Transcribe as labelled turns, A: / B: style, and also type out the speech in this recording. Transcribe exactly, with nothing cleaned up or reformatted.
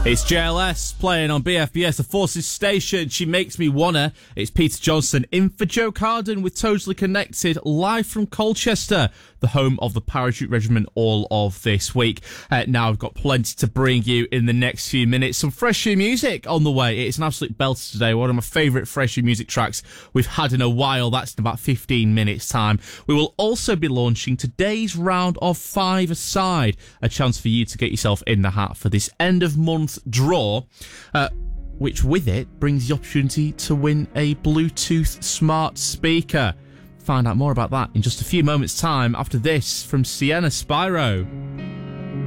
A: It's J L S playing on B F B S, the Forces Station. She Makes Me Wanna. It's Peter Johnson in for Joe Carden with Totally Connected, live from Colchester, the home of the Parachute Regiment, all of this week. Uh, now I've got plenty to bring you in the next few minutes. Some fresh new music on the way. It's an absolute belter today. One of my favourite fresh new music tracks we've had in a while. That's in about fifteen minutes time. We will also be launching today's round of Five Aside, a chance for you to get yourself in the hat for this end of month draw, uh, which with it brings the opportunity to win a Bluetooth smart speaker. Find out more about that in just a few moments time after this from Sienna Spyro.